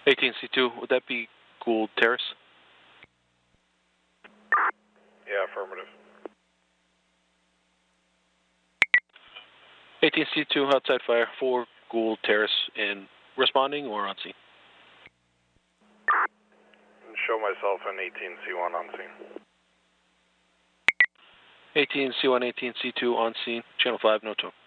18C2, would that be Gould Terrace? Yeah, affirmative. 18C2, outside fire, 4 Gould Terrace, and responding or on scene? Show myself in 18C1 on scene. 18C1, 18C2 on scene, channel 5, no tow.